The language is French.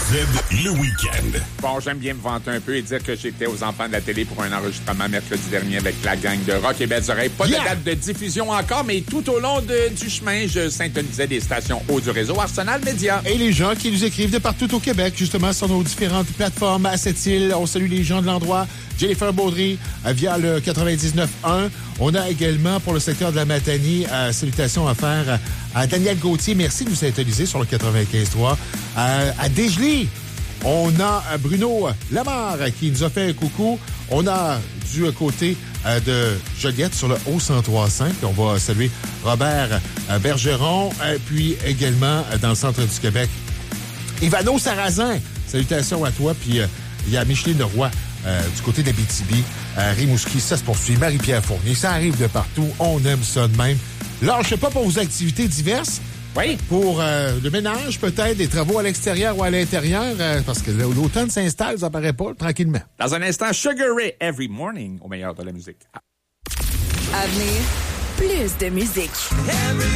le week-end. Bon, j'aime bien me vanter un peu et dire que j'étais aux enfants de la télé pour un enregistrement mercredi dernier avec la gang de Rock et Belles Oreilles. Pas de date de diffusion encore, mais tout au long du chemin, je syntonisais des stations haut du réseau Arsenal Média. Et les gens qui nous écrivent de partout au Québec, justement, sur nos différentes plateformes à cette île. On salue les gens de l'endroit. Jennifer Baudry via le 99.1. On a également, pour le secteur de la Matanie, salutations à faire à Daniel Gauthier. Merci de nous syntoniser sur le 95.3. À Desjely, on a Bruno Lamarre qui nous a fait un coucou. On a du côté de Joliette sur le Haut-103.5. On va saluer Robert Bergeron. Puis également, dans le centre du Québec, Ivano Sarrazin. Salutations à toi. Puis il y a Micheline Leroy du côté d'Abitibi, Rimouski. Ça se poursuit. Marie-Pierre Fournier. Ça arrive de partout. On aime ça de même. Lâchez pas pour vos activités diverses. Oui. Pour le ménage, peut-être, des travaux à l'extérieur ou à l'intérieur, parce que l'automne s'installe, ça paraît pas, tranquillement. Dans un instant, Sugar Ray, Every Morning, au meilleur de la musique. À venir, plus de musique.